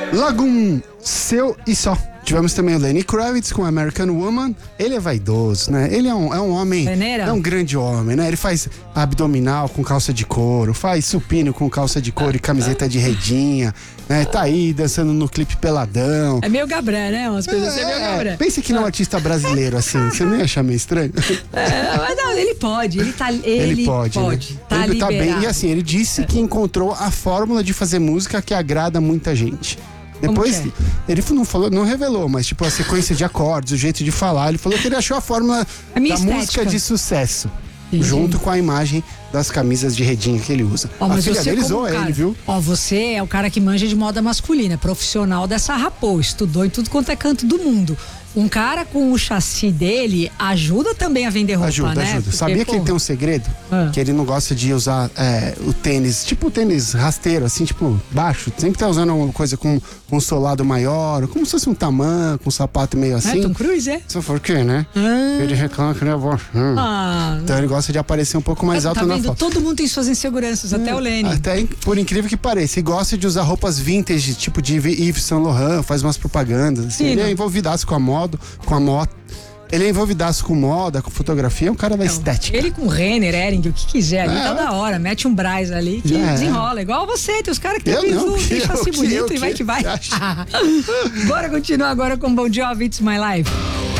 Lagoon, Seu e Só. Tivemos também o Lenny Kravitz com American Woman. Ele é vaidoso, né? Ele é um homem, Peneira. é um grande homem, né? Ele faz abdominal com calça de couro, faz supino com calça de couro e camiseta de redinha, né? Tá aí dançando no clipe peladão. É meio Gabré, né? Umas coisas assim, meio Gabré. Pense que não é um artista brasileiro assim, você não ia achar meio estranho? Mas não, ele pode, ele pode. Né? Tá ele tá bem, liberado. e assim, ele disse que encontrou a fórmula de fazer música que agrada muita gente. Depois, ele não falou, não revelou, mas tipo a sequência de acordes, o jeito de falar, ele falou que ele achou a fórmula da música de sucesso. Entendi. Junto com a imagem das camisas de redinha que ele usa. A filha dele zoa ele, viu? Você é o cara que manja de moda masculina, profissional dessa rapô, estudou em tudo quanto é canto do mundo. Um cara com o chassi dele ajuda também a vender roupa, né? Ajuda. Sabia que ele tem um segredo? Que ele não gosta de usar o tênis, tipo o tênis rasteiro, assim, tipo baixo. Sempre tá usando uma coisa com um solado maior, como se fosse um tamanho, com um sapato meio assim. Tom Cruise, é? Só por quê, né? Ele reclama que ele é bom. Então ele gosta de aparecer um pouco mais alto na foto. Todo mundo tem suas inseguranças, até o Lenny. Até por incrível que pareça. E gosta de usar roupas vintage, tipo de Yves Saint Laurent, faz umas propagandas. Assim. Ele é envolvidaço com a moda, Ele é envolvidaço com moda, com fotografia, é um cara da estética. Ele com Renner, Ering, o que quiser ali, tá da hora. Mete um Braz ali que desenrola. Igual você, tem os caras que tem chassi bonito e vai que vai. Bora continuar agora com Bon Jovi, It's My Life.